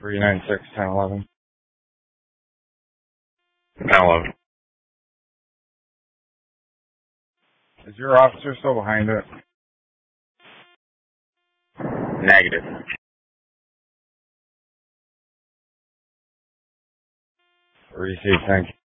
396 1011. 1011. Is your officer still behind it? Negative. Received, thank you.